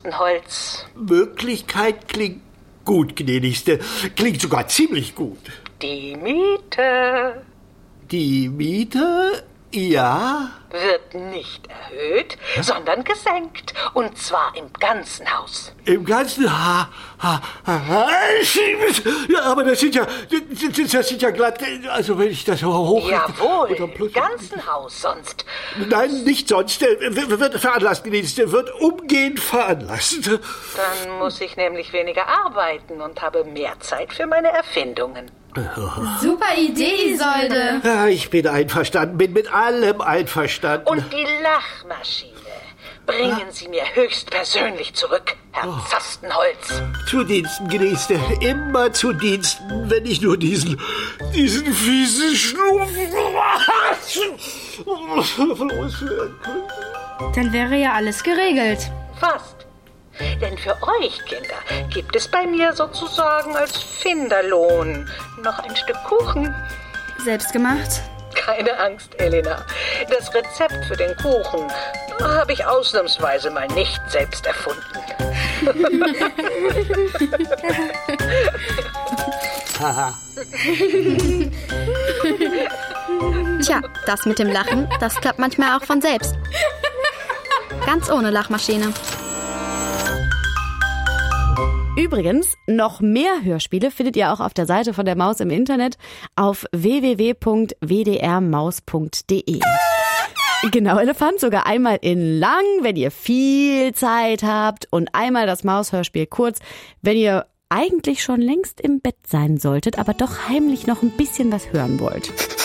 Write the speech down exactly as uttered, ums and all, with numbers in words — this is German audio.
Zastenholz. Möglichkeit klingt gut, gnädigste. Klingt sogar ziemlich gut. Die Miete. Die Miete? Ja. Wird nicht erhöht, sondern gesenkt. Und zwar im ganzen Haus. Im ganzen Ha... ha, ha, ha ja, aber das sind ja... Das, das sind ja glatt... Also wenn ich das hoch... Jawohl, im ganzen Haus, sonst... Nein, nicht sonst. Wird veranlasst, gnädigste. Wird umgehend veranlasst. Dann muss ich nämlich weniger arbeiten und habe mehr Zeit für meine Erfindungen. Super Idee, Isolde. Ja, ich bin einverstanden, bin mit allem einverstanden. Und die Lachmaschine bringen Sie mir höchstpersönlich zurück, Herr oh. Zastenholz. Zu Diensten, Gnädigste. Immer zu Diensten, wenn ich nur diesen, diesen fiesen Schnupf loswerden könnte. Dann wäre ja alles geregelt. Fast. Denn für euch, Kinder, gibt es bei mir sozusagen als Finderlohn noch ein Stück Kuchen. Selbstgemacht? Keine Angst, Elena. Das Rezept für den Kuchen habe ich ausnahmsweise mal nicht selbst erfunden. Tja, das mit dem Lachen, das klappt manchmal auch von selbst. Ganz ohne Lachmaschine. Übrigens, noch mehr Hörspiele findet ihr auch auf der Seite von der Maus im Internet auf w w w punkt w d r maus punkt d e. Genau, Elefant, sogar einmal in lang, wenn ihr viel Zeit habt, und einmal das Maushörspiel kurz, wenn ihr eigentlich schon längst im Bett sein solltet, aber doch heimlich noch ein bisschen was hören wollt.